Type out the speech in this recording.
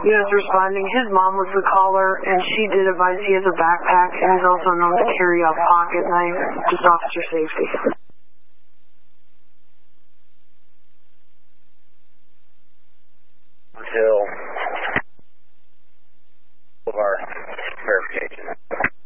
units responding. His mom was the caller, and she did advise he has a backpack and is also known to carry a pocket knife, just officer safety. Hill.